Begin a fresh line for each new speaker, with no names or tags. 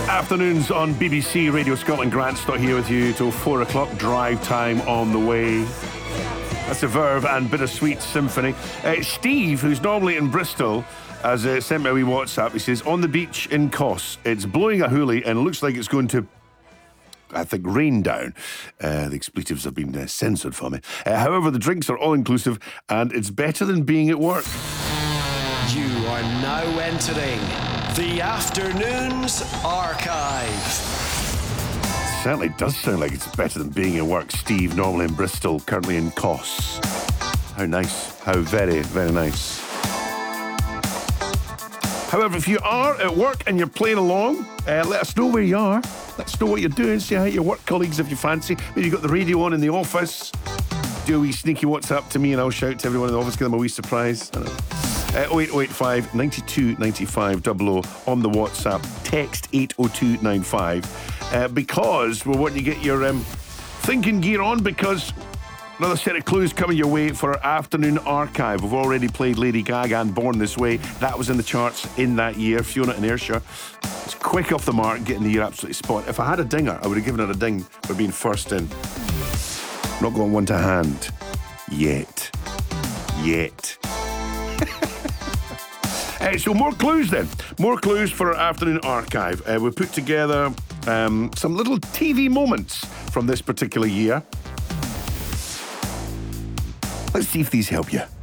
Afternoons on BBC Radio Scotland. Grant Stott here with you till 4 o'clock. Drive time on the way. That's a Verve and Bittersweet Symphony. Steve, who's normally in Bristol, has sent me a wee WhatsApp. He says, on the beach in Kos, it's blowing a hoolie and looks like it's going to, I think, rain down. The expletives have been censored for me. However, the drinks are all-inclusive and it's better than being at work.
You are now entering the Afternoons Archive.
Certainly does sound like it's better than being at work. Steve, normally in Bristol, currently in Kos. How nice. How very, very nice. However, if you are at work and you're playing along, let us know where you are. Let us know what you're doing. Say hi to your work colleagues if you fancy. Maybe you've got the radio on in the office. Do a wee sneaky WhatsApp to me and I'll shout to everyone in the office, give them a wee surprise. 08085 92 95 00 on the WhatsApp. Text 80295 because we want you to get your thinking gear on, because another set of clues coming your way for our afternoon archive. We've already played Lady Gaga and Born This Way. That was in the charts in that year. Fiona and Ayrshire. It's quick off the mark, getting the year absolutely spot. If I had a dinger, I would have given her a ding for being first in. Not going one to hand. Yet. So more clues then. More clues for our afternoon archive. We've put together some little TV moments from this particular year. Let's see if these help you.